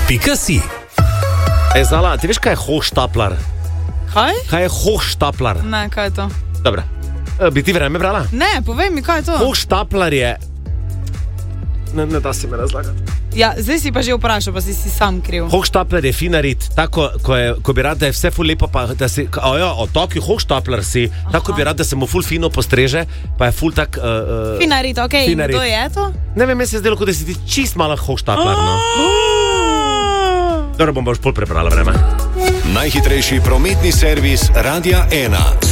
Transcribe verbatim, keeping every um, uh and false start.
pika si. E, Zala, ti veš, kaj je hohštaplar? Kaj? Kaj je hohštaplar? Ne, kaj je to? Dobro. E, bi ti vreme brala? Ne, povej mi, kaj je to? Hohštaplar je... Ne, ne da si me razlagati. Ja, zdaj si pa že vprašal, pa si si sam kriv. Hohštaplar je finarit, tako, ko, je, ko bi rad, da je vse ful lepo, pa da si, o ja, o taki hohštaplar si, tako bi rad, da se mu ful fino postreže, pa je ful tak... Uh, uh, Finarit, okej, Finarit. in to je to? Ne vem, meni se je zdelo, kot da si ti čist malo hohštaplar, no. Dobro, bom boš pol prebrala vreme. Najhitrejši prometni servis Radia ena.